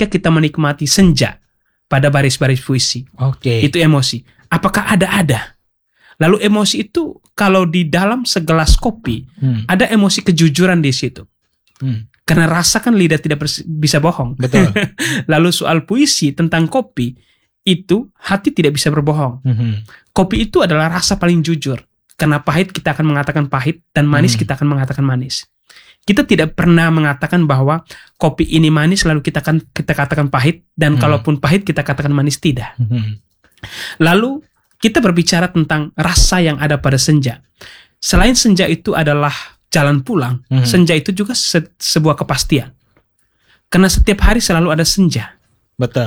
ketika kita menikmati senja pada baris-baris puisi. Itu emosi. Apakah ada? Lalu emosi itu kalau di dalam segelas kopi ada emosi kejujuran di situ. Karena rasa kan lidah tidak bisa bohong. Betul. Lalu soal puisi tentang kopi itu hati tidak bisa berbohong. Kopi itu adalah rasa paling jujur. Karena pahit kita akan mengatakan pahit dan manis kita akan mengatakan manis. Kita tidak pernah mengatakan bahwa kopi ini manis lalu kita katakan pahit dan kalaupun pahit kita katakan manis, tidak. Lalu kita berbicara tentang rasa yang ada pada senja. Selain senja itu adalah jalan pulang, senja itu juga sebuah kepastian. Karena setiap hari selalu ada senja. Betul.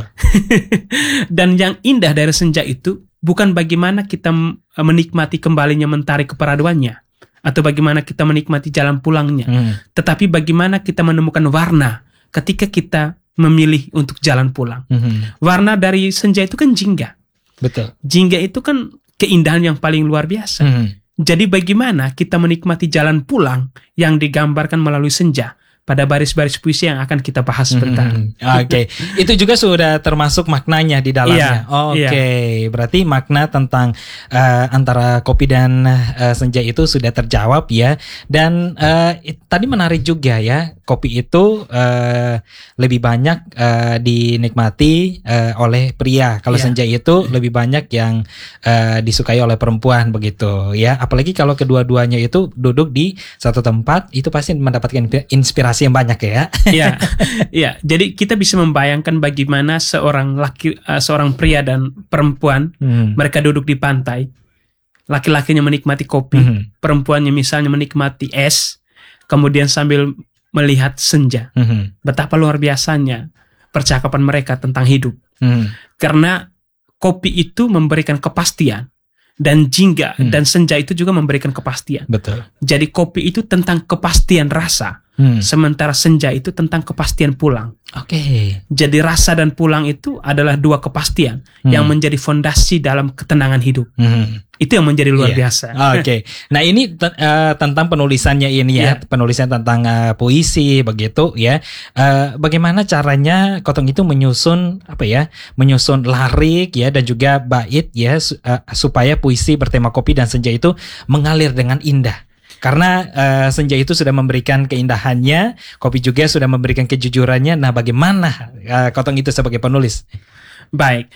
Dan yang indah dari senja itu bukan bagaimana kita menikmati kembalinya mentari keperaduannya atau bagaimana kita menikmati jalan pulangnya, tetapi bagaimana kita menemukan warna ketika kita memilih untuk jalan pulang. Warna dari senja itu kan jingga. Betul. Jingga itu kan keindahan yang paling luar biasa. Jadi bagaimana kita menikmati jalan pulang yang digambarkan melalui senja pada baris-baris puisi yang akan kita bahas sebentar. Oke. Itu juga sudah termasuk maknanya di dalamnya. Berarti makna tentang antara kopi dan senja itu sudah terjawab ya. Dan tadi menarik juga ya, kopi itu lebih banyak dinikmati oleh pria. Kalau senja itu lebih banyak yang disukai oleh perempuan begitu ya. Apalagi kalau kedua-duanya itu duduk di satu tempat, itu pasti mendapatkan inspirasi yang banyak ya. Iya. Jadi kita bisa membayangkan bagaimana seorang pria dan perempuan mereka duduk di pantai. Laki-lakinya menikmati kopi, perempuannya misalnya menikmati es, kemudian sambil melihat senja. Betapa luar biasanya percakapan mereka tentang hidup. Karena kopi itu memberikan kepastian. Dan jingga dan senja itu juga memberikan kepastian. Betul. Jadi kopi itu tentang kepastian rasa, sementara senja itu tentang kepastian pulang. Jadi rasa dan pulang itu adalah dua kepastian yang menjadi fondasi dalam ketenangan hidup. Itu yang menjadi luar biasa. Nah ini tentang penulisannya ini ya, penulisan tentang puisi begitu ya. Bagaimana caranya Kotong itu menyusun lirik ya dan juga bait ya supaya puisi bertema kopi dan senja itu mengalir dengan indah. Karena senja itu sudah memberikan keindahannya, kopi juga sudah memberikan kejujurannya. Nah, bagaimana Kotong itu sebagai penulis? Baik.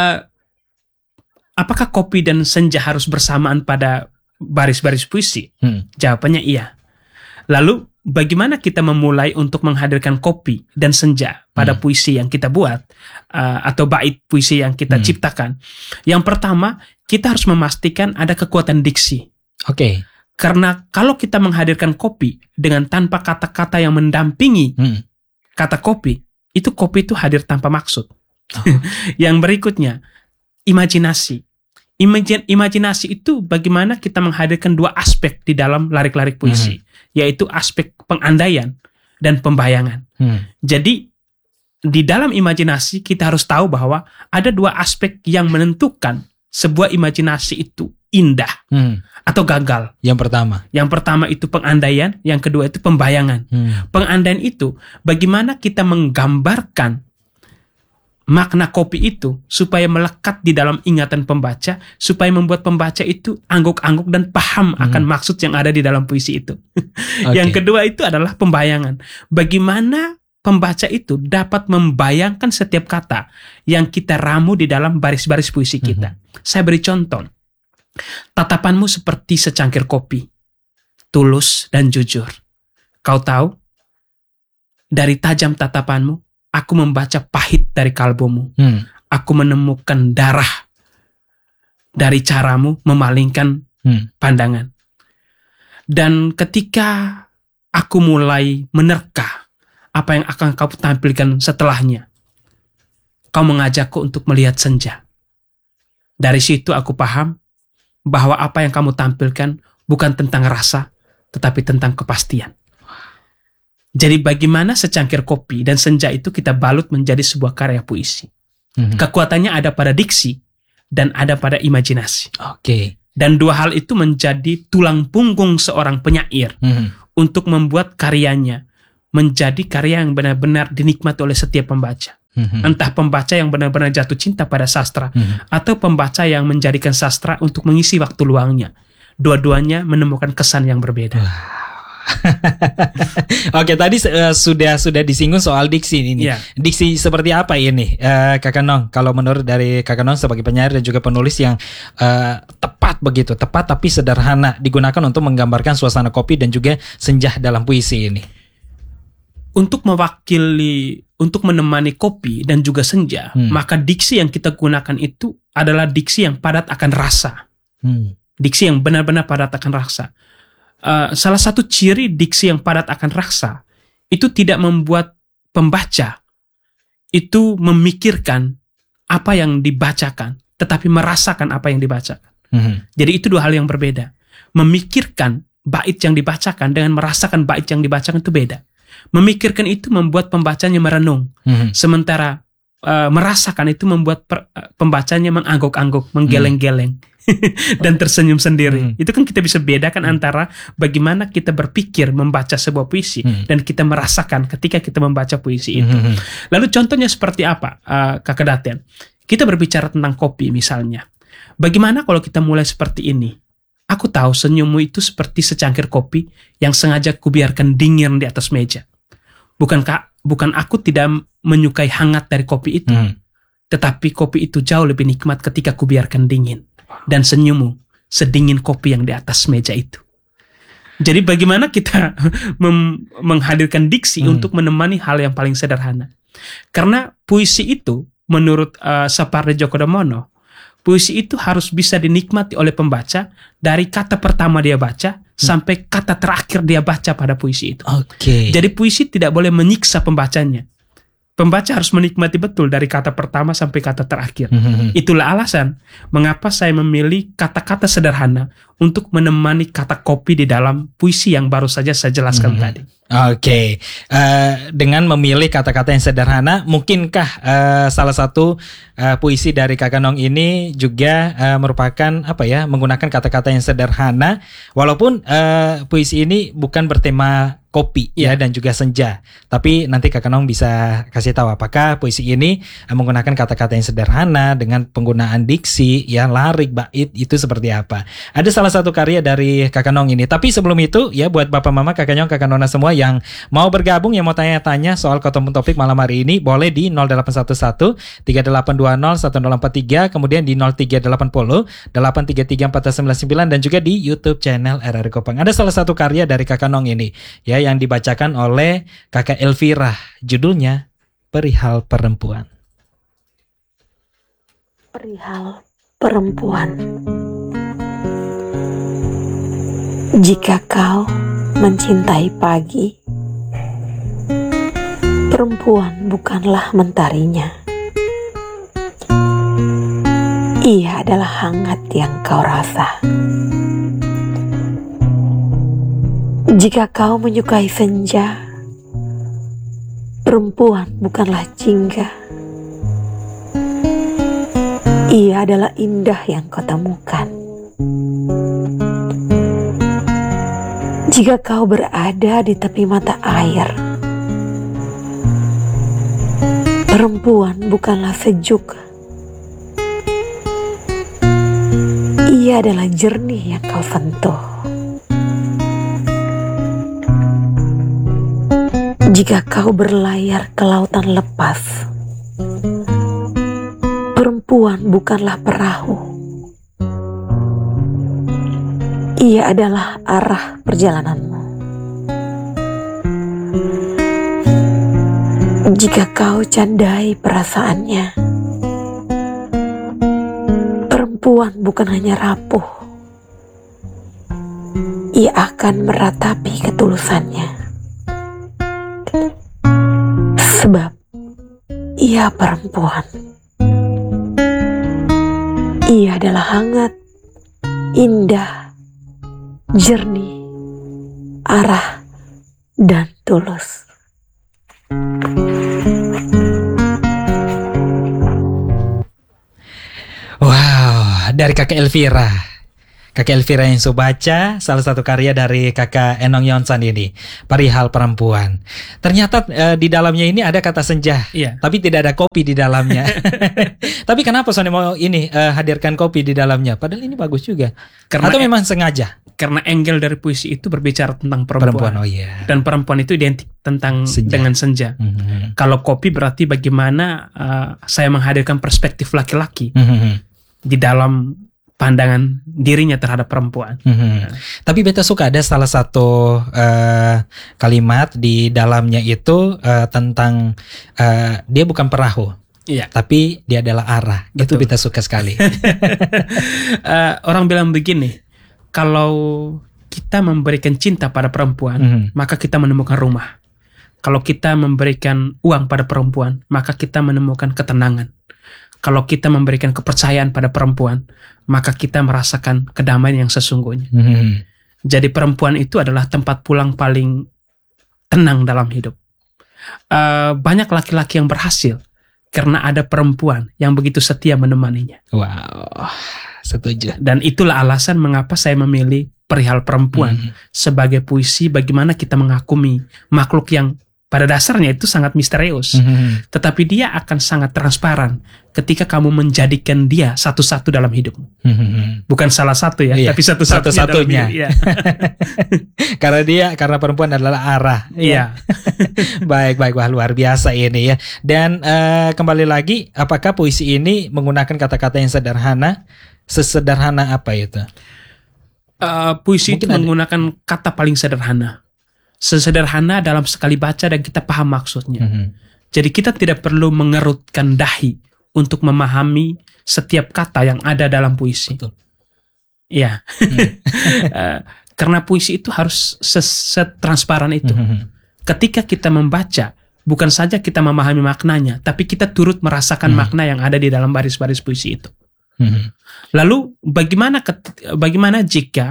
Apakah kopi dan senja harus bersamaan pada baris-baris puisi? Jawabannya iya. Lalu bagaimana kita memulai untuk menghadirkan kopi dan senja pada puisi yang kita buat atau bait puisi yang kita ciptakan? Yang pertama, kita harus memastikan ada kekuatan diksi. Karena kalau kita menghadirkan kopi dengan tanpa kata-kata yang mendampingi kata kopi, itu kopi itu hadir tanpa maksud. Yang berikutnya, imajinasi. Imajinasi itu bagaimana kita menghadirkan dua aspek di dalam larik-larik puisi, yaitu aspek pengandaian dan pembayangan. Jadi di dalam imajinasi kita harus tahu bahwa ada dua aspek yang menentukan sebuah imajinasi itu indah atau gagal. Yang pertama itu pengandaian, yang kedua itu pembayangan. Pengandaian itu bagaimana kita menggambarkan makna kopi itu supaya melekat di dalam ingatan pembaca, supaya membuat pembaca itu angguk-angguk dan paham akan maksud yang ada di dalam puisi itu. Yang kedua itu adalah pembayangan. Bagaimana pembaca itu dapat membayangkan setiap kata yang kita ramu di dalam baris-baris puisi kita. Saya beri contoh. Tatapanmu seperti secangkir kopi, tulus dan jujur. Kau tahu, dari tajam tatapanmu, aku membaca pahit dari kalbumu. Aku menemukan darah dari caramu memalingkan pandangan. Dan ketika aku mulai menerka apa yang akan kau tampilkan setelahnya, kau mengajakku untuk melihat senja. Dari situ aku paham bahwa apa yang kamu tampilkan bukan tentang rasa, tetapi tentang kepastian. Jadi bagaimana secangkir kopi dan senja itu kita balut menjadi sebuah karya puisi. Kekuatannya ada pada diksi dan ada pada imajinasi. Dan dua hal itu menjadi tulang punggung seorang penyair untuk membuat karyanya menjadi karya yang benar-benar dinikmati oleh setiap pembaca. Entah pembaca yang benar-benar jatuh cinta pada sastra, atau pembaca yang menjadikan sastra untuk mengisi waktu luangnya. Dua-duanya menemukan kesan yang berbeda. Oke, tadi sudah disinggung soal diksi ini. Diksi seperti apa ini, Kakak Nong? Kalau menurut dari Kakak Nong sebagai penyair dan juga penulis yang tepat tapi sederhana, digunakan untuk menggambarkan suasana kopi dan juga senja dalam puisi ini. Untuk mewakili, untuk menemani kopi dan juga senja, maka diksi yang kita gunakan itu adalah diksi yang padat akan rasa. Diksi yang benar-benar padat akan rasa. Salah satu ciri diksi yang padat akan rasa itu tidak membuat pembaca itu memikirkan apa yang dibacakan, tetapi merasakan apa yang dibacakan. Jadi itu dua hal yang berbeda. Memikirkan bait yang dibacakan dengan merasakan bait yang dibacakan itu beda. Memikirkan itu membuat pembacanya merenung, sementara merasakan itu membuat pembacanya mengangguk-angguk, menggeleng-geleng, dan tersenyum sendiri. Itu kan kita bisa bedakan antara bagaimana kita berpikir membaca sebuah puisi dan kita merasakan ketika kita membaca puisi itu. Lalu contohnya seperti apa, Kakak Daten? Kita berbicara tentang kopi misalnya. Bagaimana kalau kita mulai seperti ini? Aku tahu senyummu itu seperti secangkir kopi yang sengaja kubiarkan dingin di atas meja. Bukan aku tidak menyukai hangat dari kopi itu, tetapi kopi itu jauh lebih nikmat ketika kubiarkan dingin. Dan senyummu sedingin kopi yang di atas meja itu. Jadi bagaimana kita menghadirkan diksi untuk menemani hal yang paling sederhana. Karena puisi itu, menurut Sapardi Djoko Damono, puisi itu harus bisa dinikmati oleh pembaca dari kata pertama dia baca sampai kata terakhir dia baca pada puisi itu. Jadi puisi tidak boleh menyiksa pembacanya. Pembaca harus menikmati betul dari kata pertama sampai kata terakhir. Itulah alasan mengapa saya memilih kata-kata sederhana untuk menemani kata kopi di dalam puisi yang baru saja saya jelaskan tadi. Dengan memilih kata-kata yang sederhana, mungkinkah salah satu puisi dari Kakak Nong ini juga merupakan menggunakan kata-kata yang sederhana, walaupun puisi ini bukan bertema kopi dan juga senja, tapi nanti Kakak Nong bisa kasih tahu apakah puisi ini menggunakan kata-kata yang sederhana dengan penggunaan diksi, larik, bait itu seperti apa. Ada salah satu karya dari Kakak Nong ini. Tapi sebelum itu buat Bapak Mama, Kakak Nong, Kakak Nona semua yang mau bergabung, yang mau tanya-tanya soal Ketemu Topik malam hari ini, boleh di 0811 3820 1043, kemudian di 0380 833 499 dan juga di YouTube channel RRI Kopang. Ada salah satu karya dari Kakak Nong ini yang dibacakan oleh Kakak Elvira, judulnya Perihal Perempuan. Perihal perempuan. Jika kau mencintai pagi, perempuan bukanlah mentarinya. Ia adalah hangat yang kau rasa. Jika kau menyukai senja, perempuan bukanlah jingga. Ia adalah indah yang kau temukan. Jika kau berada di tepi mata air, perempuan bukanlah sejuk. Ia adalah jernih yang kau sentuh. Jika kau berlayar ke lautan lepas, perempuan bukanlah perahu. Ia adalah arah perjalananmu. Jika kau candai perasaannya, perempuan bukan hanya rapuh. Ia akan meratapi ketulusannya. Sebab ia perempuan. Ia adalah hangat, indah, jernih, arah, dan tulus. Wow, dari Kakak Elvira. Kakak Elvira yang baca salah satu karya dari Kakak Enong Yonsan ini, Perihal Perempuan. Ternyata di dalamnya ini ada kata senja, tapi tidak ada kopi di dalamnya. Tapi kenapa Sony mau ini hadirkan kopi di dalamnya? Padahal ini bagus juga. Atau memang sengaja? Karena angle dari puisi itu berbicara tentang perempuan. Dan perempuan itu identik dengan senja. Kalau kopi berarti bagaimana saya menghadirkan perspektif laki-laki di dalam pandangan dirinya terhadap perempuan. Tapi beta suka ada salah satu kalimat di dalamnya itu tentang dia bukan perahu, tapi dia adalah arah. Betul. Itu beta suka sekali. Orang bilang begini, kalau kita memberikan cinta pada perempuan, maka kita menemukan rumah. Kalau kita memberikan uang pada perempuan, maka kita menemukan ketenangan. Kalau kita memberikan kepercayaan pada perempuan, maka kita merasakan kedamaian yang sesungguhnya. Jadi perempuan itu adalah tempat pulang paling tenang dalam hidup. Banyak laki-laki yang berhasil karena ada perempuan yang begitu setia menemaninya. Wow, setuju. Dan itulah alasan mengapa saya memilih Perihal Perempuan sebagai puisi bagaimana kita mengagumi makhluk yang pada dasarnya itu sangat misterius, tetapi dia akan sangat transparan ketika kamu menjadikan dia satu-satu dalam hidupmu. Bukan salah satu ya, tapi satu-satunya. Karena perempuan adalah arah. Iya. Baik, wah luar biasa ini ya. Dan kembali lagi, apakah puisi ini menggunakan kata-kata yang sederhana? Sesederhana apa itu? Puisi itu menggunakan kata paling sederhana. Sesederhana dalam sekali baca dan kita paham maksudnya. Jadi kita tidak perlu mengerutkan dahi untuk memahami setiap kata yang ada dalam puisi. Iya. Karena puisi itu harus setransparan itu. Ketika kita membaca, bukan saja kita memahami maknanya, tapi kita turut merasakan makna yang ada di dalam baris-baris puisi itu. Lalu bagaimana jika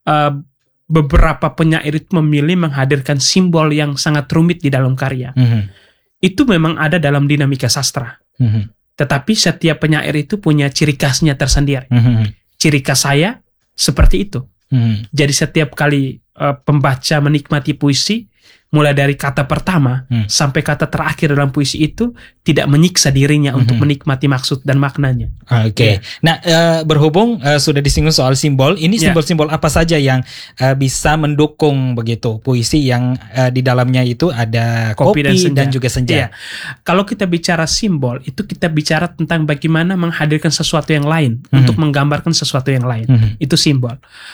beberapa penyair itu memilih menghadirkan simbol yang sangat rumit di dalam karya? Itu memang ada dalam dinamika sastra. Tetapi setiap penyair itu punya ciri khasnya tersendiri. Ciri khas saya seperti itu. Jadi setiap kali pembaca menikmati puisi, mulai dari kata pertama sampai kata terakhir dalam puisi itu tidak menyiksa dirinya untuk menikmati maksud dan maknanya. Oke. Nah, berhubung sudah disinggung soal simbol, ini simbol-simbol apa saja yang bisa mendukung begitu puisi yang di dalamnya itu ada kopi dan juga senja. Kalau kita bicara simbol, itu kita bicara tentang bagaimana menghadirkan sesuatu yang lain untuk menggambarkan sesuatu yang lain. Itu simbol.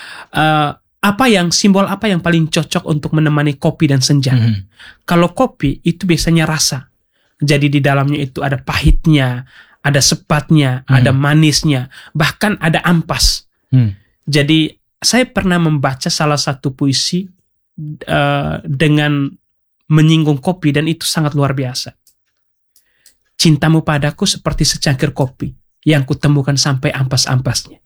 Simbol apa yang paling cocok untuk menemani kopi dan senja? Kalau kopi itu biasanya rasa. Jadi di dalamnya itu ada pahitnya, ada sepatnya, ada manisnya, bahkan ada ampas. Jadi saya pernah membaca salah satu puisi dengan menyinggung kopi dan itu sangat luar biasa. Cintamu padaku seperti secangkir kopi yang kutemukan sampai ampas-ampasnya.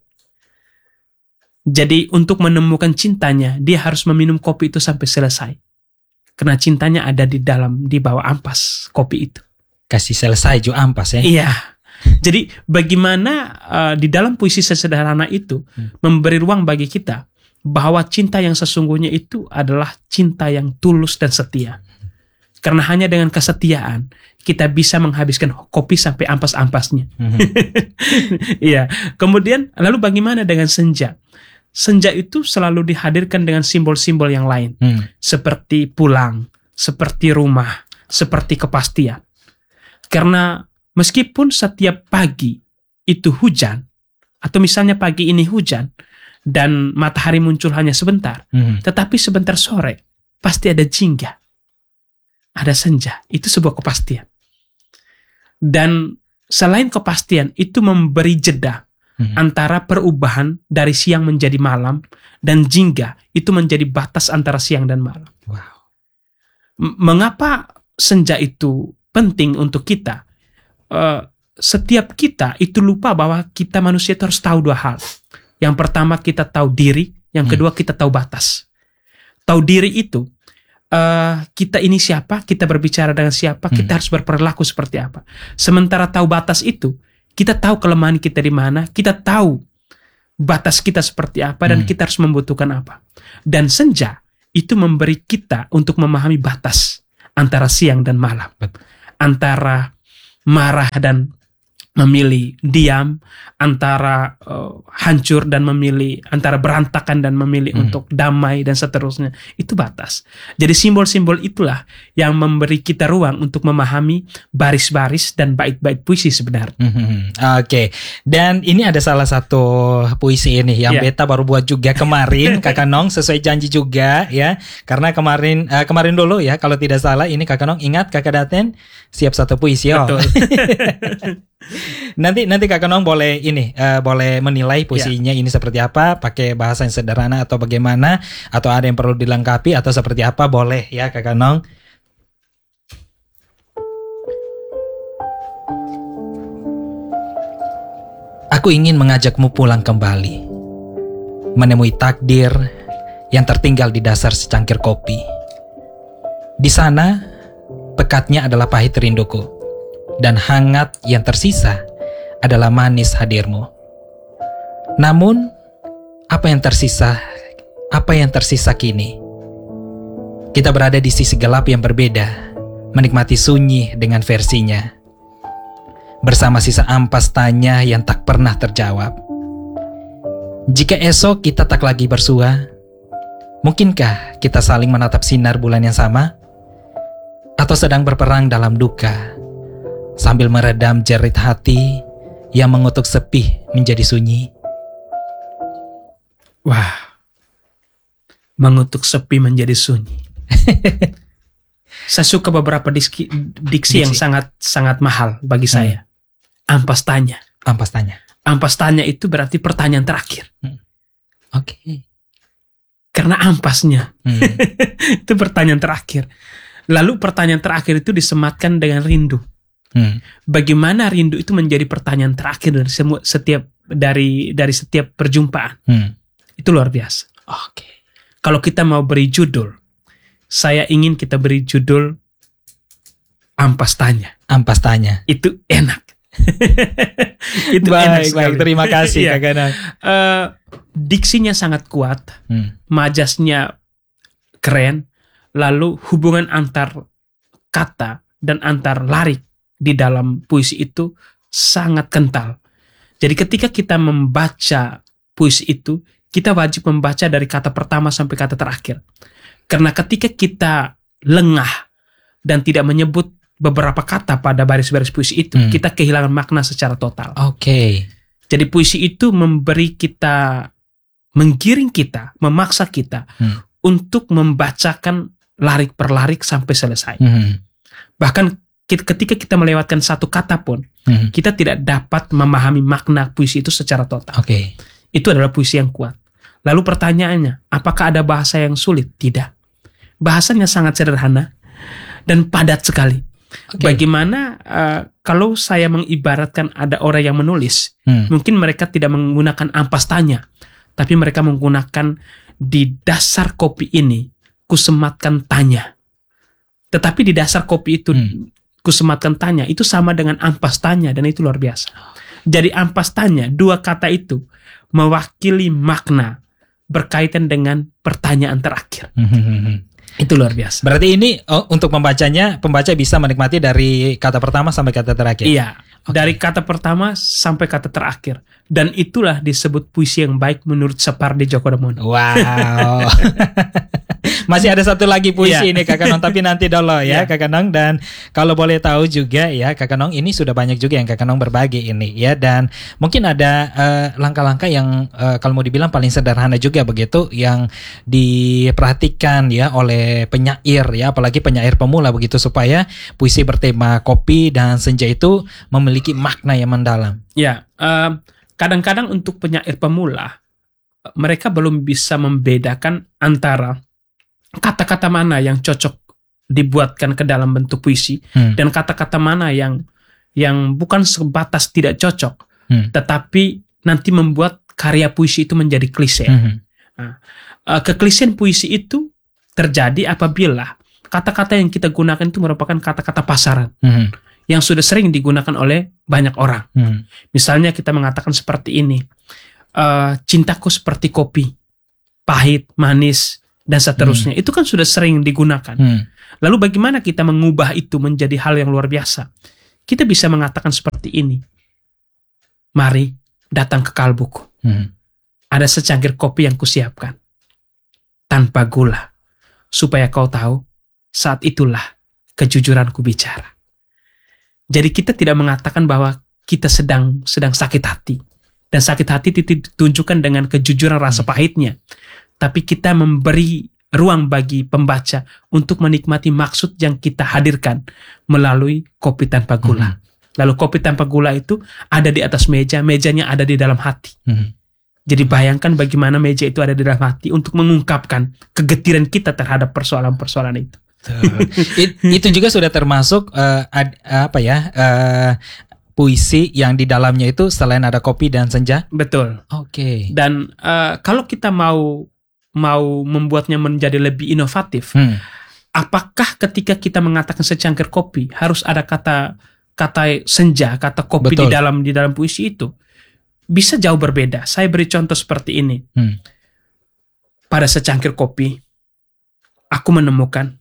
Jadi untuk menemukan cintanya, dia harus meminum kopi itu sampai selesai. Karena cintanya ada di bawah ampas kopi itu. Kasih selesai juga ampas ya. Iya. Jadi bagaimana di dalam puisi sesederhana itu memberi ruang bagi kita bahwa cinta yang sesungguhnya itu adalah cinta yang tulus dan setia. Karena hanya dengan kesetiaan kita bisa menghabiskan kopi sampai ampas-ampasnya. Iya. Kemudian lalu bagaimana dengan senja? Senja itu selalu dihadirkan dengan simbol-simbol yang lain. Seperti pulang, seperti rumah, seperti kepastian. Karena meskipun setiap pagi itu hujan, atau misalnya pagi ini hujan, dan matahari muncul hanya sebentar, tetapi sebentar sore, pasti ada jingga. Ada senja, itu sebuah kepastian. Dan selain kepastian, itu memberi jeda antara perubahan dari siang menjadi malam, dan jingga itu menjadi batas antara siang dan malam. Wow. Mengapa senja itu penting untuk kita? Setiap kita itu lupa bahwa kita manusia itu harus tahu dua hal. Yang pertama kita tahu diri, yang kedua kita tahu batas. Tahu diri itu kita ini siapa, kita berbicara dengan siapa, kita harus berperilaku seperti apa. Sementara tahu batas itu, kita tahu kelemahan kita di mana, kita tahu batas kita seperti apa dan kita harus membutuhkan apa. Dan senja itu memberi kita untuk memahami batas antara siang dan malam, antara marah dan memilih diam, antara hancur dan memilih, antara berantakan dan memilih untuk damai dan seterusnya. Itu batas. Jadi simbol-simbol itulah yang memberi kita ruang untuk memahami baris-baris dan bait-bait puisi sebenarnya. Oke. Dan ini ada salah satu puisi ini yang beta baru buat juga kemarin, Kakak Nong, sesuai janji juga ya. Karena kemarin dulu ya, kalau tidak salah ini Kakak Nong ingat Kakak Daten siap satu puisi. Betul. Nanti Kakak Nong boleh boleh menilai puisinya ini seperti apa, pakai bahasa yang sederhana atau bagaimana, atau ada yang perlu dilengkapi atau seperti apa, boleh ya Kakak Nong. Aku ingin mengajakmu pulang kembali, menemui takdir yang tertinggal di dasar secangkir kopi. Di sana, pekatnya adalah pahit rinduku, dan hangat yang tersisa adalah manis hadirmu. Namun, apa yang tersisa kini? Kita berada di sisi gelap yang berbeda, menikmati sunyi dengan versinya, bersama sisa ampas tanya yang tak pernah terjawab. Jika esok kita tak lagi bersua, mungkinkah kita saling menatap sinar bulan yang sama? Atau sedang berperang dalam duka, sambil meredam jerit hati yang mengutuk sepi menjadi sunyi. Wah, mengutuk sepi menjadi sunyi. Saya suka beberapa diksi yang sangat mahal bagi saya. Ampas tanya. Ampas tanya. Ampas tanya itu berarti pertanyaan terakhir. Oke. Karena ampasnya itu pertanyaan terakhir. Lalu pertanyaan terakhir itu disematkan dengan rindu. Bagaimana rindu itu menjadi pertanyaan terakhir dari setiap perjumpaan. Itu luar biasa. Oke. Kalau kita mau beri judul, saya ingin kita beri judul Ampas Tanya. Ampas Tanya. Itu enak. Itu enak sekali. Terima kasih Kak Ganang. Diksinya sangat kuat, majasnya keren, lalu hubungan antar kata dan antar lirik di dalam puisi itu sangat kental. Jadi ketika kita membaca puisi itu, kita wajib membaca dari kata pertama sampai kata terakhir. Karena ketika kita lengah dan tidak menyebut beberapa kata pada baris-baris puisi itu, kita kehilangan makna secara total. Oke. Jadi puisi itu menggiring kita, memaksa kita untuk membacakan lirik per lirik sampai selesai. Bahkan ketika kita melewatkan satu kata pun, kita tidak dapat memahami makna puisi itu secara total. Oke. Itu adalah puisi yang kuat. Lalu pertanyaannya, apakah ada bahasa yang sulit? Tidak. Bahasanya sangat sederhana dan padat sekali. Bagaimana kalau saya mengibaratkan ada orang yang menulis, mungkin mereka tidak menggunakan ampas tanya, tapi mereka menggunakan di dasar kopi ini kusematkan tanya. Tetapi di dasar kopi itu kusematkan tanya itu sama dengan ampas tanya, dan itu luar biasa. Jadi ampas tanya, dua kata itu mewakili makna berkaitan dengan pertanyaan terakhir. Itu luar biasa. Berarti ini untuk membacanya, pembaca bisa menikmati dari kata pertama sampai kata terakhir. Iya, dari kata pertama sampai kata terakhir. Dan itulah disebut puisi yang baik menurut Sapardi Djoko Damono. Wow. Masih ada satu lagi puisi ini Kakak Nong, tapi nanti dulu ya Kakak Nong. Dan kalau boleh tahu juga ya Kakak Nong, ini sudah banyak juga yang Kakak Nong berbagi ini ya. Dan mungkin ada langkah-langkah yang kalau mau dibilang paling sederhana juga begitu, yang diperhatikan ya oleh penyair ya, apalagi penyair pemula begitu, supaya puisi bertema kopi dan senja itu memiliki makna yang mendalam. Ya, kadang-kadang untuk penyair pemula, mereka belum bisa membedakan antara kata-kata mana yang cocok dibuatkan ke dalam bentuk puisi dan kata-kata mana yang bukan sebatas tidak cocok, tetapi nanti membuat karya puisi itu menjadi klise. Keklisean puisi itu terjadi apabila kata-kata yang kita gunakan itu merupakan kata-kata pasaran yang sudah sering digunakan oleh banyak orang. Misalnya kita mengatakan seperti ini, cintaku seperti kopi, pahit, manis, dan seterusnya. Itu kan sudah sering digunakan. Lalu bagaimana kita mengubah itu menjadi hal yang luar biasa? Kita bisa mengatakan seperti ini. Mari datang ke kalbuku. Ada secangkir kopi yang kusiapkan tanpa gula, supaya kau tahu saat itulah kejujuranku bicara. Jadi kita tidak mengatakan bahwa kita sedang sakit hati, dan sakit hati ditunjukkan dengan kejujuran rasa pahitnya, tapi kita memberi ruang bagi pembaca untuk menikmati maksud yang kita hadirkan melalui kopi tanpa gula. Lalu kopi tanpa gula itu ada di atas meja, mejanya ada di dalam hati. Jadi bayangkan bagaimana meja itu ada di dalam hati untuk mengungkapkan kegetiran kita terhadap persoalan-persoalan itu. Itu juga sudah termasuk puisi yang di dalamnya itu selain ada kopi dan senja. Betul. Oke. Dan kalau kita mau membuatnya menjadi lebih inovatif, apakah ketika kita mengatakan secangkir kopi harus ada kata senja, kata kopi di dalam puisi itu? Bisa jauh berbeda. Saya beri contoh seperti ini. Pada secangkir kopi, aku menemukan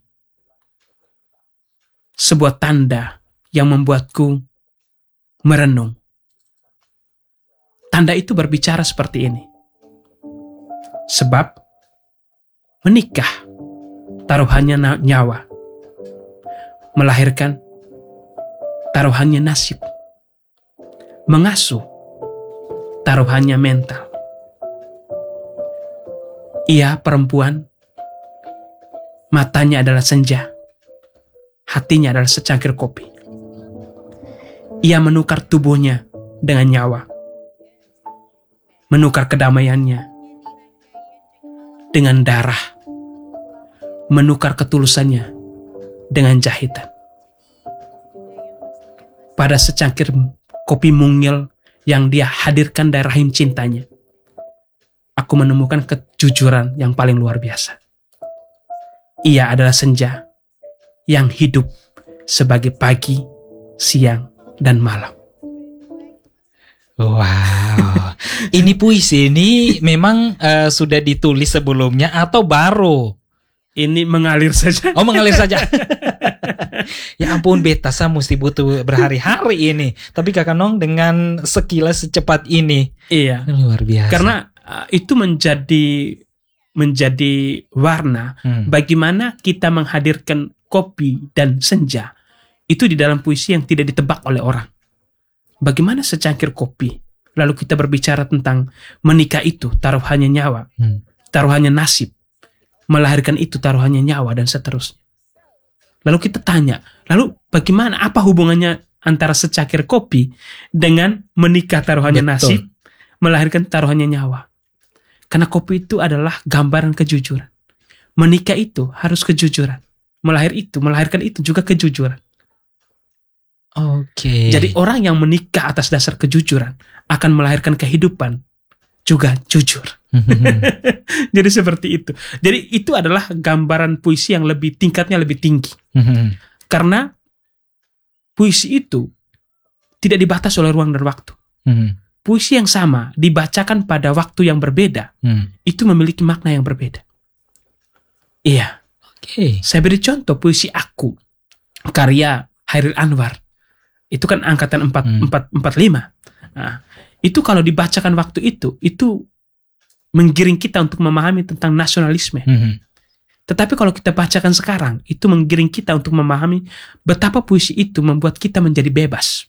sebuah tanda yang membuatku merenung. Tanda itu berbicara seperti ini. Sebab menikah taruhannya nyawa, melahirkan taruhannya nasib, mengasuh taruhannya mental. Ia perempuan, matanya adalah senja, hatinya adalah secangkir kopi. Ia menukar tubuhnya dengan nyawa, menukar kedamaiannya dengan darah, menukar ketulusannya dengan jahitan. Pada secangkir kopi mungil yang dia hadirkan dari rahim cintanya, aku menemukan kejujuran yang paling luar biasa. Ia adalah senja yang hidup sebagai pagi, siang, dan malam. Wow, ini puisi ini memang sudah ditulis sebelumnya atau baru? Ini mengalir saja. Oh, mengalir saja. Ya ampun, beta saya mesti butuh berhari-hari ini. Tapi Kakak Nong dengan sekilas secepat ini. Iya. Luar biasa. Karena itu menjadi warna bagaimana kita menghadirkan kopi dan senja itu di dalam puisi yang tidak ditebak oleh orang. Bagaimana secangkir kopi, lalu kita berbicara tentang menikah itu taruhannya nyawa, taruhannya nasib, melahirkan itu taruhannya nyawa, dan seterusnya. Lalu kita tanya, lalu bagaimana, apa hubungannya antara secangkir kopi dengan menikah taruhannya nasib, melahirkan taruhannya nyawa? Karena kopi itu adalah gambaran kejujuran. Menikah itu harus kejujuran. Melahirkan itu juga kejujuran. Oke. Jadi orang yang menikah atas dasar kejujuran akan melahirkan kehidupan juga jujur. Jadi seperti itu. Jadi itu adalah gambaran puisi yang tingkatnya lebih tinggi. Karena puisi itu tidak dibatas oleh ruang dan waktu. Puisi yang sama dibacakan pada waktu yang berbeda, itu memiliki makna yang berbeda. Iya. Oke. Saya beri contoh puisi Aku, karya Hairil Anwar. Itu kan angkatan 45. Nah, itu kalau dibacakan waktu itu menggiring kita untuk memahami tentang nasionalisme. Tetapi kalau kita bacakan sekarang, itu menggiring kita untuk memahami betapa puisi itu membuat kita menjadi bebas.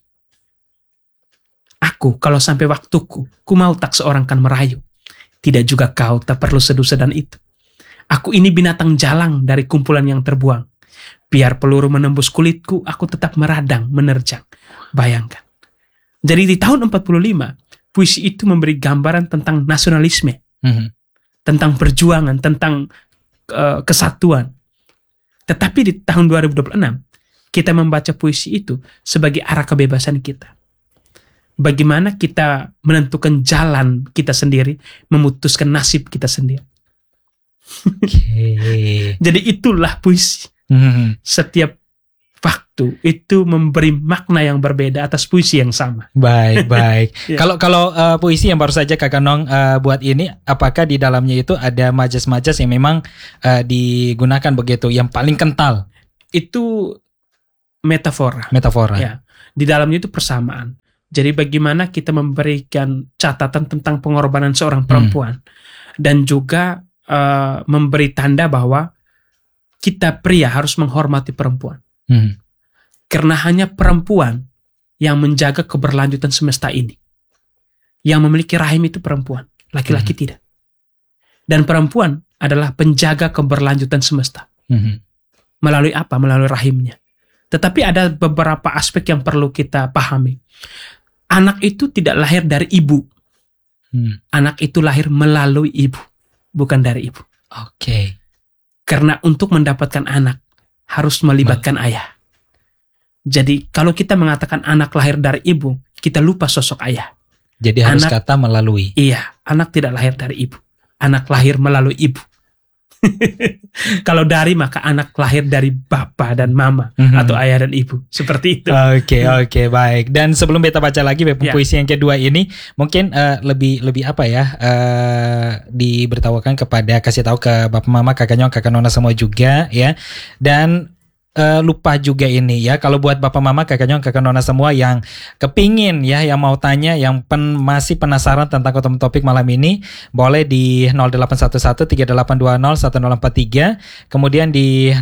Aku, kalau sampai waktuku, ku mau tak seorang kan merayu. Tidak juga kau, tak perlu sedu-sedan itu. Aku ini binatang jalang dari kumpulan yang terbuang. Biar peluru menembus kulitku, aku tetap meradang, menerjang. Bayangkan. Jadi di tahun 45, puisi itu memberi gambaran tentang nasionalisme. Tentang perjuangan, tentang kesatuan. Tetapi di tahun 2026, kita membaca puisi itu sebagai arah kebebasan kita. Bagaimana kita menentukan jalan kita sendiri, memutuskan nasib kita sendiri. Jadi itulah puisi. Setiap waktu itu memberi makna yang berbeda atas puisi yang sama. Baik. Kalau puisi yang baru saja Kakak Nong buat ini, apakah di dalamnya itu ada majas-majas yang memang digunakan begitu, yang paling kental? Itu metafora. Ya, di dalamnya itu persamaan. Jadi bagaimana kita memberikan catatan tentang pengorbanan seorang perempuan dan juga memberi tanda bahwa kita pria harus menghormati perempuan. Karena hanya perempuan yang menjaga keberlanjutan semesta ini. Yang memiliki rahim itu perempuan, laki-laki tidak. Dan perempuan adalah penjaga keberlanjutan semesta. Melalui apa? Melalui rahimnya. Tetapi ada beberapa aspek yang perlu kita pahami. Anak itu tidak lahir dari ibu. Anak itu lahir melalui ibu, bukan dari ibu. Oke. Karena untuk mendapatkan anak harus melibatkan ayah. Jadi kalau kita mengatakan anak lahir dari ibu, kita lupa sosok ayah. Jadi harus kata melalui. Iya, anak tidak lahir dari ibu. Anak lahir melalui ibu. Kalau dari, maka anak lahir dari bapa dan mama atau ayah dan ibu, seperti itu. Oke, baik. Dan sebelum beta baca lagi puisi yang kedua ini, mungkin lebih apa ya, diberitahukan kepada, kasih tahu ke bapak mama, kakak Nyong, kakak Nona semua juga ya. Dan lupa juga ini ya, kalau buat bapak mama, kakak Nyong, kakak Nona semua yang kepingin ya, yang mau tanya, yang masih penasaran tentang topik malam ini, boleh di 0811-3820-1043, kemudian di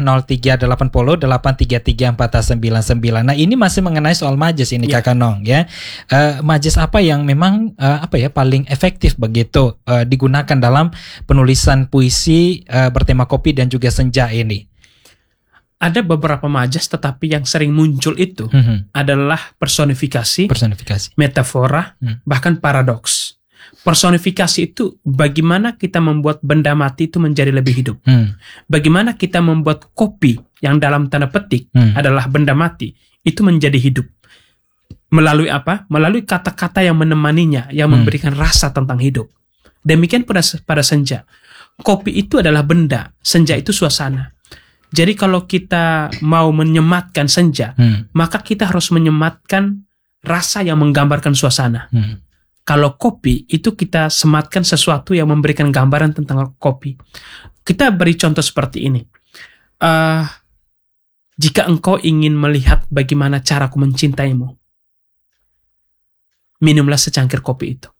0380-833-499. Nah, ini masih mengenai soal majas ini kakak Nong ya. Majas apa yang memang paling efektif begitu digunakan dalam penulisan puisi bertema kopi dan juga senja ini? Ada beberapa majas, tetapi yang sering muncul itu adalah personifikasi, metafora, bahkan paradoks. Personifikasi itu bagaimana kita membuat benda mati itu menjadi lebih hidup. Bagaimana kita membuat kopi yang dalam tanda petik adalah benda mati itu menjadi hidup. Melalui apa? Melalui kata-kata yang menemaninya, yang memberikan rasa tentang hidup. Demikian pada senja. Kopi itu adalah benda, senja itu suasana. Jadi kalau kita mau menyematkan senja, maka kita harus menyematkan rasa yang menggambarkan suasana. Kalau kopi, itu kita sematkan sesuatu yang memberikan gambaran tentang kopi. Kita beri contoh seperti ini. Jika engkau ingin melihat bagaimana caraku mencintaimu, minumlah secangkir kopi itu.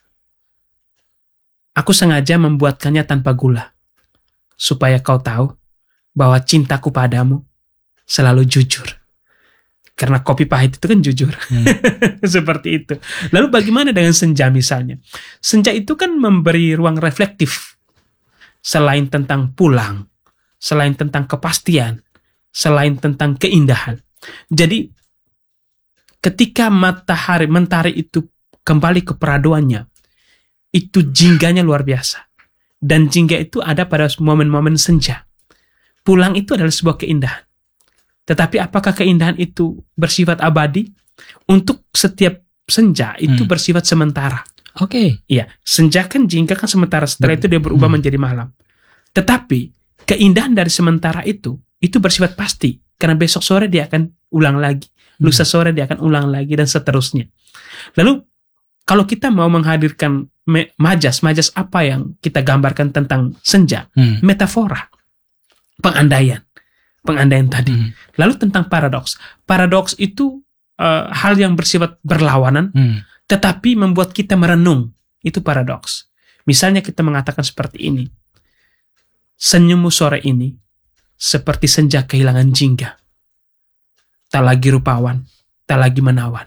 Aku sengaja membuatkannya tanpa gula, supaya kau tahu bahwa cintaku padamu selalu jujur. Karena kopi pahit itu kan jujur. Seperti itu. Lalu bagaimana dengan senja misalnya? Senja itu kan memberi ruang reflektif. Selain tentang pulang, selain tentang kepastian, selain tentang keindahan. Jadi ketika mentari itu kembali ke peraduannya, itu jingganya luar biasa. Dan jingga itu ada pada momen-momen senja. Pulang itu adalah sebuah keindahan. Tetapi apakah keindahan itu bersifat abadi? Untuk setiap senja itu bersifat sementara. Iya, senja kan jingga kan sementara. Setelah itu dia berubah menjadi malam. Tetapi keindahan dari sementara itu bersifat pasti. Karena besok sore dia akan ulang lagi. Lusa sore dia akan ulang lagi dan seterusnya. Lalu kalau kita mau menghadirkan majas apa yang kita gambarkan tentang senja? Metafora. Pengandaian tadi. Lalu tentang paradoks. Paradoks itu hal yang bersifat berlawanan, tetapi membuat kita merenung. Itu paradoks. Misalnya kita mengatakan seperti ini. Senyummu sore ini seperti senja kehilangan jingga. Tak lagi rupawan, tak lagi menawan.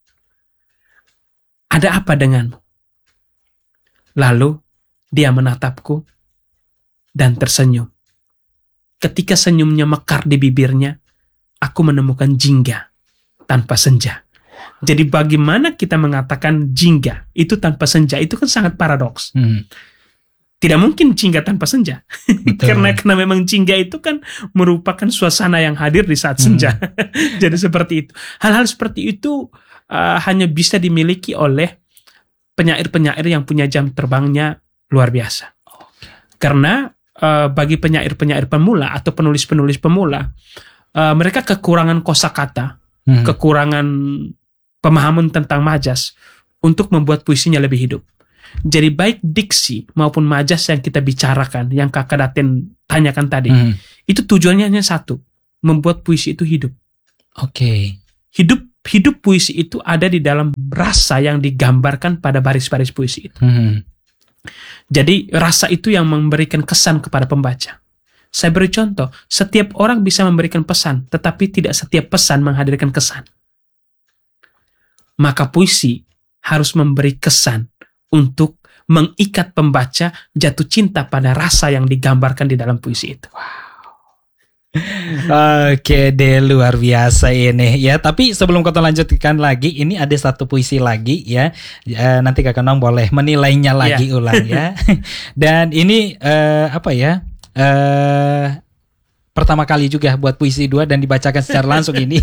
Ada apa denganmu? Lalu dia menatapku dan tersenyum. Ketika senyumnya mekar di bibirnya, aku menemukan jingga tanpa senja. Jadi bagaimana kita mengatakan jingga itu tanpa senja, itu kan sangat paradoks. Tidak mungkin jingga tanpa senja. karena memang jingga itu kan merupakan suasana yang hadir di saat senja. Jadi seperti itu. Hal-hal seperti itu hanya bisa dimiliki oleh penyair-penyair yang punya jam terbangnya luar biasa. Karena bagi penyair-penyair pemula atau penulis-penulis pemula, mereka kekurangan kosakata, kekurangan pemahaman tentang majas untuk membuat puisinya lebih hidup. Jadi baik diksi maupun majas yang kita bicarakan, yang Kakak Daten tanyakan tadi, itu tujuannya hanya satu, membuat puisi itu hidup. Oke. Hidup puisi itu ada di dalam rasa yang digambarkan pada baris-baris puisi itu. Jadi rasa itu yang memberikan kesan kepada pembaca. Saya beri contoh, setiap orang bisa memberikan pesan, tetapi tidak setiap pesan menghadirkan kesan. Maka puisi harus memberi kesan untuk mengikat pembaca jatuh cinta pada rasa yang digambarkan di dalam puisi itu. Oke deh, luar biasa ini ya. Tapi sebelum kita lanjutkan lagi, ini ada satu puisi lagi ya. Nanti Kakak Nong boleh menilainya lagi ulang ya. Dan ini pertama kali juga buat puisi 2 dan dibacakan secara langsung ini.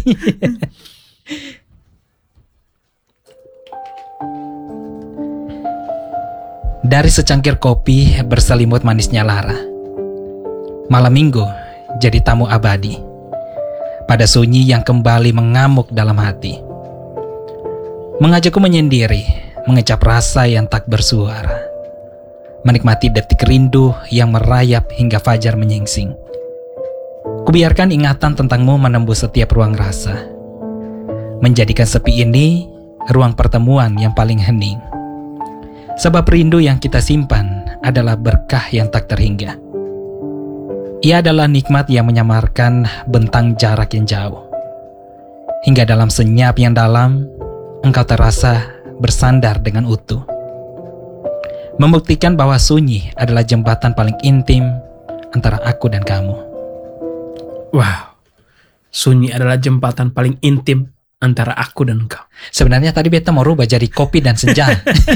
Dari secangkir kopi berselimut manisnya lara, malam minggu jadi tamu abadi pada sunyi yang kembali mengamuk dalam hati, mengajakku menyendiri, mengecap rasa yang tak bersuara, menikmati detik rindu yang merayap hingga fajar menyingsing. Kubiarkan ingatan tentangmu menembus setiap ruang rasa, menjadikan sepi ini ruang pertemuan yang paling hening. Sebab rindu yang kita simpan adalah berkah yang tak terhingga. Ia adalah nikmat yang menyamarkan bentang jarak yang jauh. Hingga dalam senyap yang dalam, engkau terasa bersandar dengan utuh. Membuktikan bahwa sunyi adalah jembatan paling intim antara aku dan kamu. Wow, sunyi adalah jembatan paling intim antara aku dan engkau. Sebenarnya tadi beta mau rubah jadi kopi dan senja.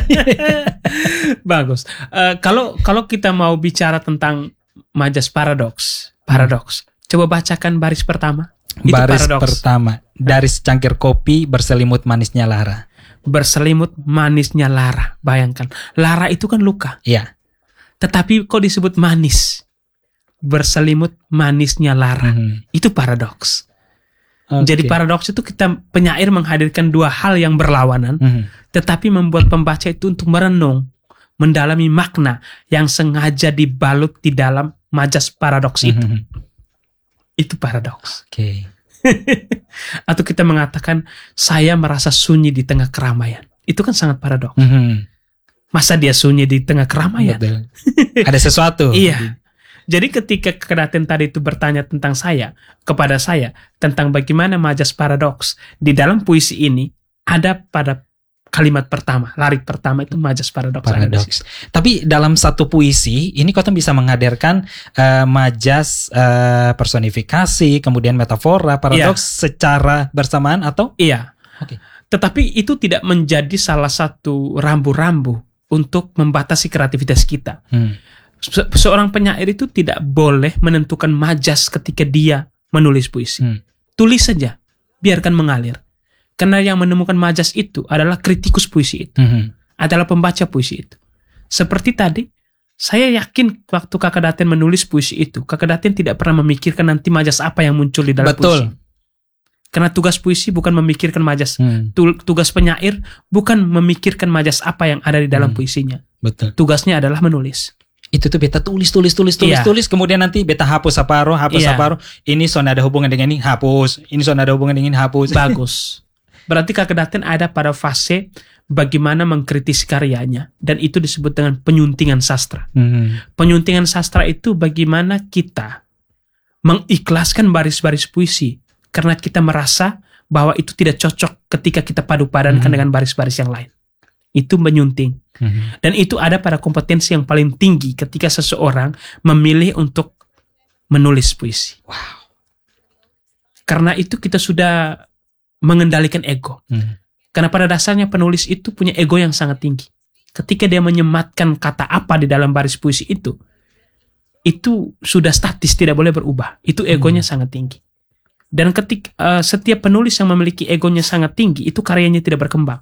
Bagus. Kalau kita mau bicara tentang majas paradoks, coba bacakan baris pertama. Baris pertama, dari secangkir kopi berselimut manisnya lara. Berselimut manisnya lara. Bayangkan, lara itu kan luka. Iya. Tetapi kok disebut manis? Berselimut manisnya lara. Itu paradoks. Okay. Jadi paradoks itu kita penyair menghadirkan dua hal yang berlawanan, tetapi membuat pembaca itu untuk merenung, mendalami makna yang sengaja dibalut di dalam majas paradoks itu. Itu paradoks. Okay. Atau kita mengatakan saya merasa sunyi di tengah keramaian. Itu kan sangat paradoks. Masa dia sunyi di tengah keramaian? Betul. Ada sesuatu. Iya. Jadi ketika Kedaten tadi itu bertanya kepada saya tentang bagaimana majas paradoks di dalam puisi ini, ada pada kalimat pertama, larik pertama itu majas paradoks. Tapi dalam satu puisi ini kau bisa menghadirkan majas personifikasi, kemudian metafora, paradoks secara bersamaan atau? Iya. Okay. Tetapi itu tidak menjadi salah satu rambu-rambu untuk membatasi kreativitas kita. Seorang penyair itu tidak boleh menentukan majas ketika dia menulis puisi. Tulis saja, biarkan mengalir. Karena yang menemukan majas itu adalah kritikus puisi itu, adalah pembaca puisi itu. Seperti tadi, saya yakin waktu Kakak Daten menulis puisi itu, Kakak Daten tidak pernah memikirkan nanti majas apa yang muncul di dalam puisi. Karena tugas puisi bukan memikirkan majas. Tugas penyair bukan memikirkan majas apa yang ada di dalam puisinya. Betul. Tugasnya adalah menulis. Itu tuh beta tulis, kemudian nanti beta hapus separuh. Ini so ada hubungan dengan ini, hapus. Ini so ada hubungan dengan ini, hapus. Bagus. Berarti Kakak Daten ada pada fase bagaimana mengkritisi karyanya, dan itu disebut dengan penyuntingan sastra. Penyuntingan sastra itu bagaimana kita mengikhlaskan baris-baris puisi karena kita merasa bahwa itu tidak cocok ketika kita padu-padankan dengan baris-baris yang lain. Itu menyunting. Dan itu ada pada kompetensi yang paling tinggi ketika seseorang memilih untuk menulis puisi. Wow. Karena itu kita sudah mengendalikan ego. Karena pada dasarnya penulis itu punya ego yang sangat tinggi. Ketika dia menyematkan kata apa di dalam baris puisi itu sudah statis, tidak boleh berubah. Itu egonya sangat tinggi. Dan ketika setiap penulis yang memiliki egonya sangat tinggi, itu karyanya tidak berkembang.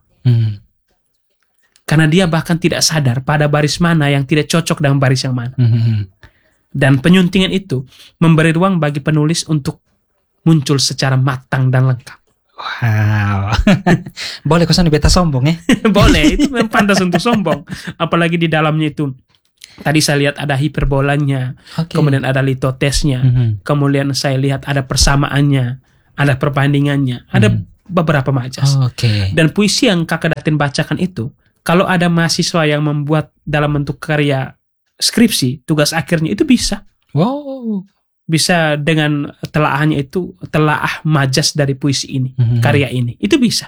Karena dia bahkan tidak sadar pada baris mana yang tidak cocok dengan baris yang mana. Dan penyuntingan itu memberi ruang bagi penulis untuk muncul secara matang dan lengkap. Wow. Boleh kosan beta sombong ya? Boleh, itu memang pantas untuk sombong. Apalagi di dalamnya itu. Tadi saya lihat ada hiperbolanya, kemudian ada litotesnya, kemudian saya lihat ada persamaannya, ada perbandingannya, ada beberapa majas. Dan puisi yang Kakak Datin bacakan itu, kalau ada mahasiswa yang membuat dalam bentuk karya skripsi, tugas akhirnya itu bisa. Wow. Bisa dengan telaahnya itu, telaah majas dari puisi ini, karya ini, itu bisa.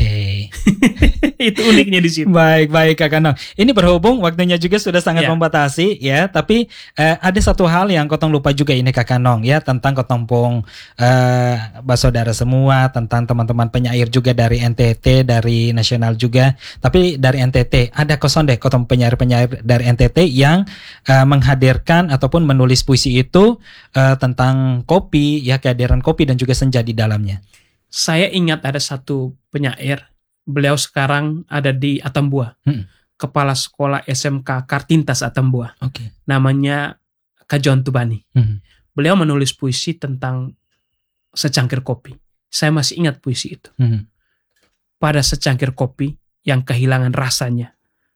Itu uniknya di situ. Baik Kak Kanong. Ini berhubung waktunya juga sudah sangat membatasi ya, tapi ada satu hal yang kotong lupa juga ini Kak Kanong ya, tentang kotong pung saudara semua, tentang teman-teman penyair juga dari NTT, dari nasional juga. Tapi dari NTT ada kotong penyair-penyair dari NTT yang menghadirkan ataupun menulis puisi itu tentang kopi ya, kehadiran kopi dan juga senja di dalamnya. Saya ingat ada satu penyair, beliau sekarang ada di Atambua, kepala sekolah SMK Kartintas Atambua. Namanya Kak John Tubani. Beliau menulis puisi tentang secangkir kopi. Saya masih ingat puisi itu. Pada secangkir kopi yang kehilangan rasanya,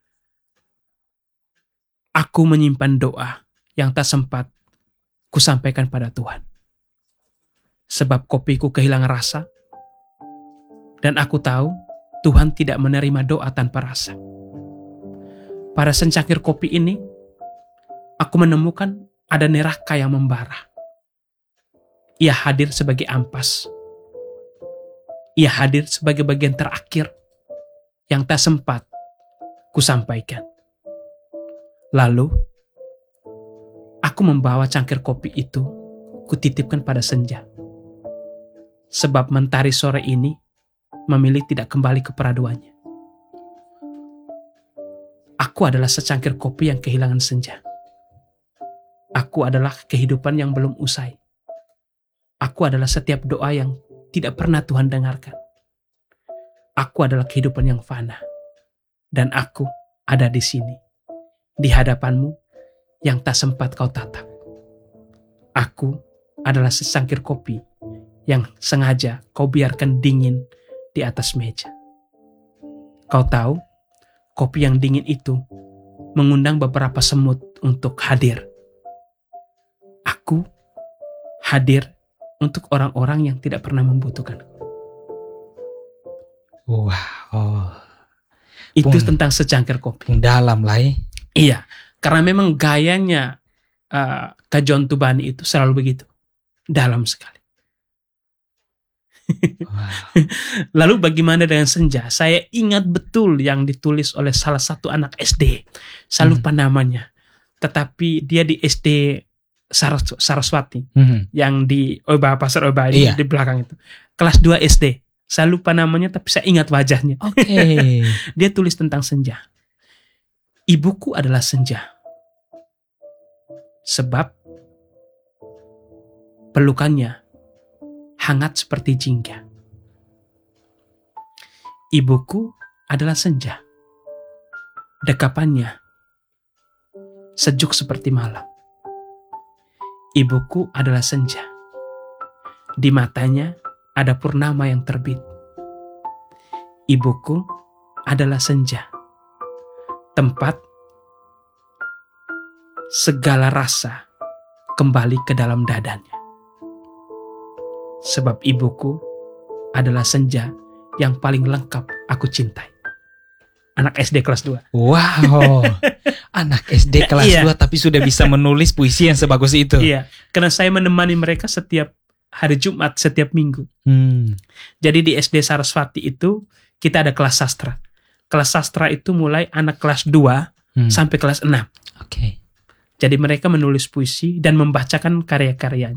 aku menyimpan doa yang tak sempat kusampaikan pada Tuhan. Sebab kopiku kehilangan rasa, dan aku tahu Tuhan tidak menerima doa tanpa rasa. Pada secangkir kopi ini, aku menemukan ada neraka yang membara. Ia hadir sebagai ampas. Ia hadir sebagai bagian terakhir yang tak sempat kusampaikan. Lalu, aku membawa cangkir kopi itu, kutitipkan pada senja. Sebab mentari sore ini memilih tidak kembali ke peraduannya. Aku adalah secangkir kopi yang kehilangan senja. Aku adalah kehidupan yang belum usai. Aku adalah setiap doa yang tidak pernah Tuhan dengarkan. Aku adalah kehidupan yang fana. Dan aku ada di sini, di hadapanmu, yang tak sempat kau tatap. Aku adalah secangkir kopi yang sengaja kau biarkan dingin di atas meja. Kau tahu, kopi yang dingin itu mengundang beberapa semut untuk hadir. Aku hadir untuk orang-orang yang tidak pernah membutuhkan. Wow. Itu tentang secangkir kopi. Dalam lah ya. Iya. Karena memang gayanya Kak John Tubani itu selalu begitu. Dalam sekali. Wow. Lalu bagaimana dengan senja? Saya ingat betul yang ditulis oleh salah satu anak SD. Saya lupa namanya. Tetapi dia di SD Saraswati. Yang di Oba, Pasar Oba di belakang itu. Kelas 2 SD. Saya lupa namanya tapi saya ingat wajahnya. Dia tulis tentang senja. Ibuku adalah senja. Sebab pelukannya hangat seperti jingga. Ibuku adalah senja. Dekapannya sejuk seperti malam. Ibuku adalah senja. Di matanya ada purnama yang terbit. Ibuku adalah senja. Tempat segala rasa kembali ke dalam dadanya. Sebab ibuku adalah senja yang paling lengkap aku cintai. Anak SD kelas 2. Wow. Anak SD kelas 2 tapi sudah bisa menulis puisi yang sebagus itu. Iya, karena saya menemani mereka setiap hari Jumat, setiap minggu. Jadi di SD Saraswati itu kita ada kelas sastra. Kelas sastra itu mulai anak kelas 2 sampai kelas 6. Jadi mereka menulis puisi dan membacakan karya-karyanya.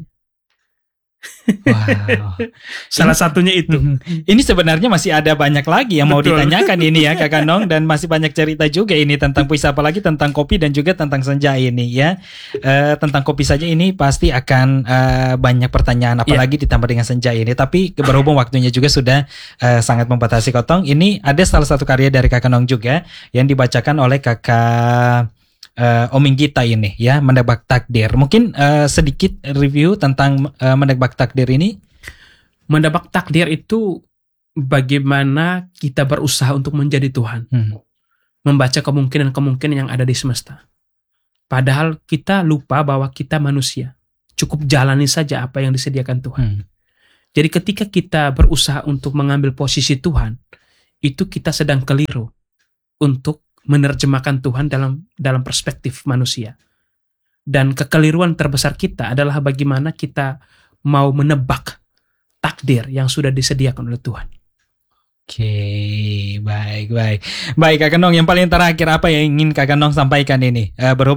Wow. Salah satunya itu. Ini sebenarnya masih ada banyak lagi yang mau ditanyakan ini ya Kak Kanong, dan masih banyak cerita juga ini tentang puisi, apalagi tentang kopi dan juga tentang senja ini ya. Tentang kopi saja ini pasti akan banyak pertanyaan, apalagi ditambah dengan senja ini. Tapi berhubung waktunya juga sudah sangat membatasi Kotong, ini ada salah satu karya dari Kak Kanong juga yang dibacakan oleh Kakak Oming Gita ini ya, Menebak Takdir. Mungkin sedikit review tentang Menebak Takdir ini. Menebak takdir itu bagaimana kita berusaha untuk menjadi Tuhan. Membaca kemungkinan-kemungkinan yang ada di semesta. Padahal kita lupa bahwa kita manusia. Cukup jalani saja apa yang disediakan Tuhan. Jadi ketika kita berusaha untuk mengambil posisi Tuhan, itu kita sedang keliru untuk menerjemahkan Tuhan dalam perspektif manusia. Dan kekeliruan terbesar kita adalah bagaimana kita mau menebak takdir yang sudah disediakan oleh Tuhan. Oke, baik. Baik, Kak Kenong, yang paling terakhir apa yang ingin Kak Kenong sampaikan ini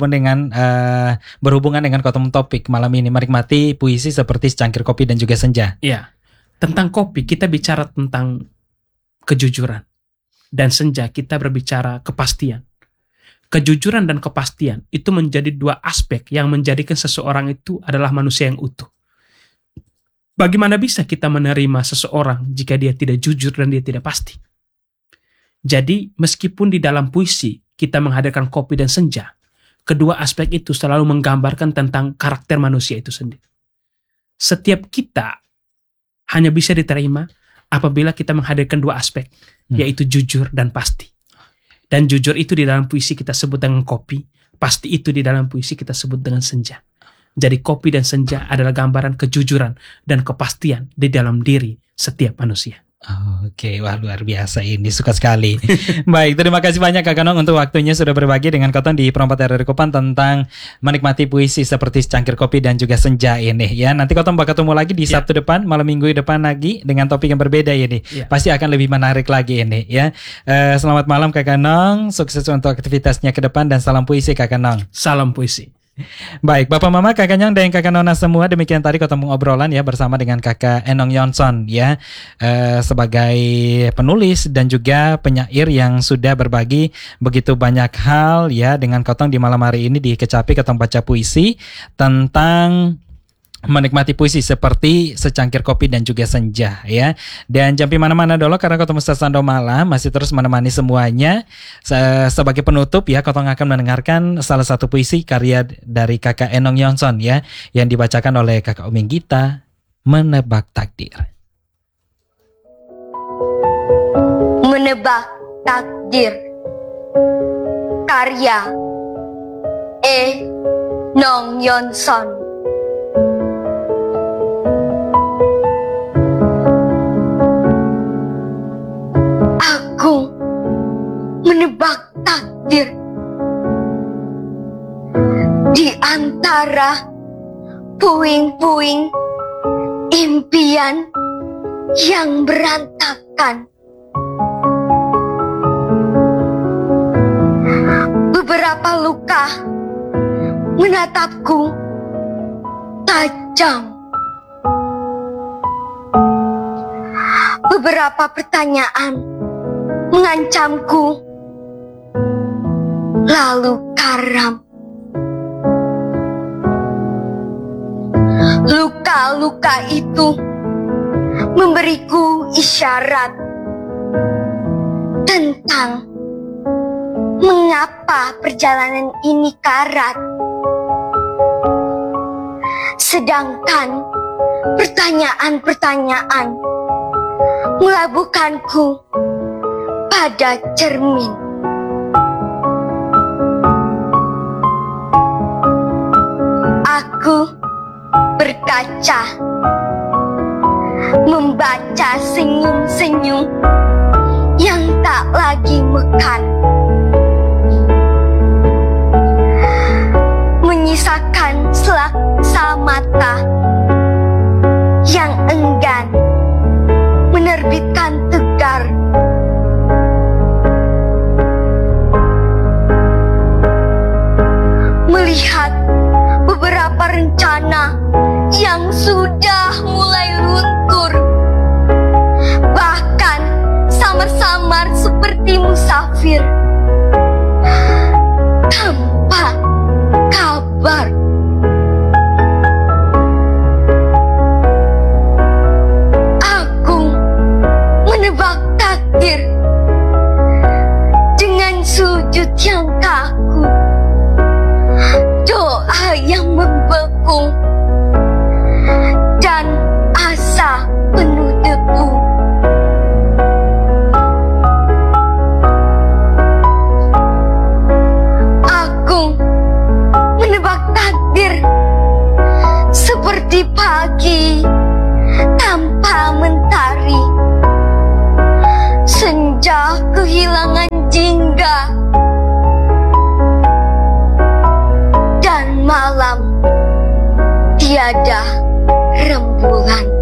berhubungan dengan topik malam ini, menikmati puisi seperti secangkir kopi dan juga senja. Iya, tentang kopi kita bicara tentang kejujuran, dan senja kita berbicara kepastian. Kejujuran dan kepastian itu menjadi dua aspek yang menjadikan seseorang itu adalah manusia yang utuh. Bagaimana bisa kita menerima seseorang jika dia tidak jujur dan dia tidak pasti? Jadi, meskipun di dalam puisi kita menghadirkan kopi dan senja, kedua aspek itu selalu menggambarkan tentang karakter manusia itu sendiri. Setiap kita hanya bisa diterima apabila kita menghadirkan dua aspek, yaitu jujur dan pasti. Dan jujur itu di dalam puisi kita sebut dengan kopi, pasti itu di dalam puisi kita sebut dengan senja. Jadi kopi dan senja adalah gambaran kejujuran dan kepastian di dalam diri setiap manusia. Oke, wah luar biasa ini, suka sekali. Baik, terima kasih banyak Kak Kenong untuk waktunya sudah berbagi dengan Koton di Perompak RRI Kupang tentang menikmati puisi seperti secangkir kopi dan juga senja ini ya. Nanti Koton bakal ketemu lagi di Sabtu depan, malam Minggu depan lagi dengan topik yang berbeda ini. Pasti akan lebih menarik lagi ini ya. Selamat malam Kak Kenong, sukses untuk aktivitasnya ke depan dan salam puisi Kak Kenong. Salam puisi. Baik, Bapak Mama, Kakak Nyong dan Kakak Nona semua, demikian tadi ketemu obrolan ya bersama dengan Kakak Enong Yonson ya, sebagai penulis dan juga penyair yang sudah berbagi begitu banyak hal ya dengan Kotong di malam hari ini di Kecapi Kotong baca puisi tentang menikmati puisi seperti secangkir kopi dan juga senja ya. Dan jangan mana-mana dulu karena Kotong Sando Malam masih terus menemani semuanya. Sebagai penutup ya, Kotong akan mendengarkan salah satu puisi karya dari Kakak Enong Yonson ya, yang dibacakan oleh Kakak Uming Gita, Menebak Takdir. Menebak Takdir, karya Enong Yonson. Aku menebak takdir di antara puing-puing impian yang berantakan. Beberapa luka menatapku tajam. Beberapa pertanyaan mengancamku, lalu karam. Luka-luka itu memberiku isyarat tentang mengapa perjalanan ini karat. Sedangkan pertanyaan-pertanyaan melabuhkanku pada cermin. Aku berkaca, membaca senyum-senyum yang tak lagi mekar, menyisakan selaksa mata yang enggan menerbitkan tegar. Melihat beberapa rencana yang sudah mulai luntur, bahkan samar-samar seperti musafir tanpa kabar. Aku menebak takdir dengan sujud yang kaku, doa yang membeku, dan asa penuh dada rembulan.